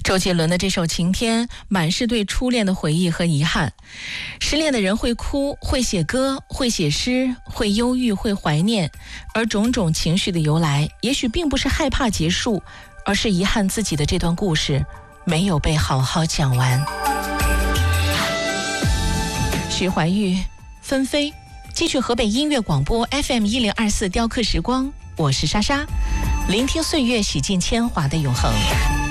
周杰伦的这首《晴天》满是对初恋的回忆和遗憾。失恋的人会哭，会写歌，会写诗，会忧郁，会怀念，而种种情绪的由来，也许并不是害怕结束，而是遗憾自己的这段故事没有被好好讲完。徐怀钰，纷飞，继续河北音乐广播 FM1024雕刻时光，我是莎莎，聆听岁月洗尽铅华的永恒。